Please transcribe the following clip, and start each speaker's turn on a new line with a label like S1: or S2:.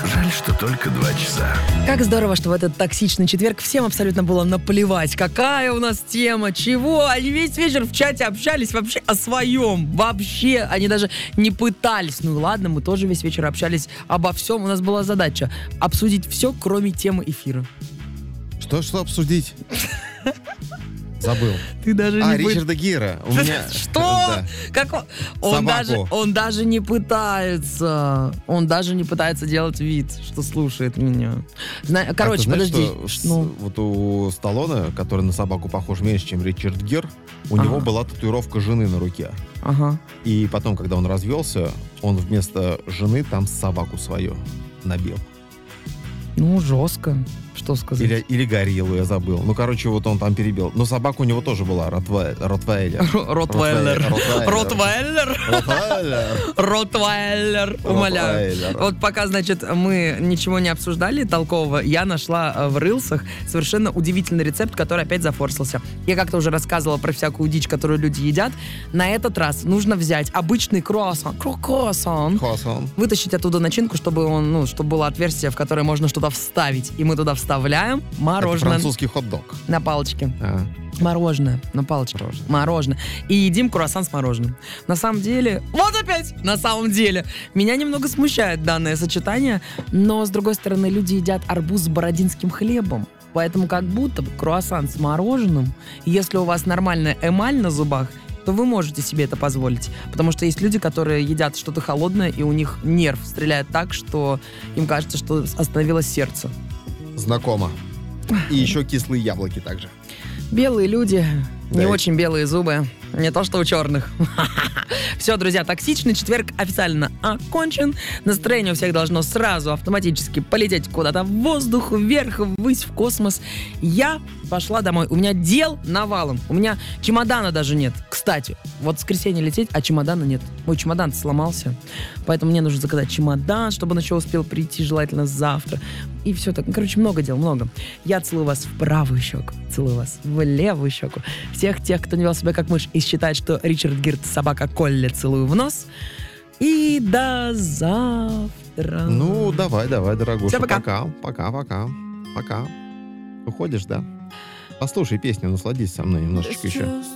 S1: Жаль, что только 2 часа.
S2: Как здорово, что в этот токсичный четверг всем абсолютно было наплевать, какая у нас тема, чего. Они весь вечер в чате общались вообще о своем. Вообще, они даже не пытались. Ну ладно, мы тоже весь вечер общались обо всем. У нас была задача обсудить все, кроме темы эфира.
S3: Что обсудить? Забыл.
S2: Ты даже не
S3: Ричарда Гира. У меня...
S2: Что?
S3: Да.
S2: Как
S3: Собаку.
S2: он даже не пытается. Он даже не пытается делать вид, что слушает меня. Короче,
S3: ты знаешь,
S2: подожди.
S3: что вот у Сталлоне, который на собаку похож меньше, чем Ричард Гир, у него была татуировка жены на руке.
S2: Ага.
S3: И потом, когда он развелся, он вместо жены там собаку свою набил.
S2: Ну, жестко. Что сказать?
S3: Или гориллу, я забыл. Ну, короче, вот он там перебил. Но собака у него тоже была, Ротвейлер.
S2: Ротвейлер. Умоляю. Вот пока, значит, мы ничего не обсуждали толкового, я нашла в рилсах совершенно удивительный рецепт, который опять зафорсился. Я как-то уже рассказывала про всякую дичь, которую люди едят. На этот раз нужно взять обычный круассан, вытащить оттуда начинку, чтобы было отверстие, в которое можно что-то вставить. И мы туда вставляем мороженое.
S3: Это французский хот-дог.
S2: На палочке. Мороженое на палочке. Мороженое. И едим круассан с мороженым. На самом деле... Вот опять! На самом деле. Меня немного смущает данное сочетание, но, с другой стороны, люди едят арбуз с бородинским хлебом. Поэтому как будто бы круассан с мороженым, если у вас нормальная эмаль на зубах, то вы можете себе это позволить. Потому что есть люди, которые едят что-то холодное, и у них нерв стреляет так, что им кажется, что остановилось сердце.
S3: Знакомо. И еще кислые яблоки также.
S2: Белые люди, не очень белые зубы. Не то, что у черных. Все, друзья, токсичный четверг официально окончен. Настроение у всех должно сразу автоматически полететь куда-то в воздух, вверх, ввысь, в космос. Я пошла домой. У меня дел навалом. У меня чемодана даже нет. Кстати, вот в воскресенье лететь, а чемодана нет. Мой чемодан сломался. Поэтому мне нужно заказать чемодан, чтобы он еще успел прийти, желательно завтра. И все так. Короче, много дел, много. Я целую вас в правую щеку, целую вас в левую щеку. Всех тех, кто не вел себя как мышь и считает, что Ричард Гир собака Колли, целую в нос. И до завтра.
S3: Ну, давай, дорогуша.
S2: Всё, пока.
S3: Пока. Уходишь, да? Послушай песню, насладись со мной немножечко еще.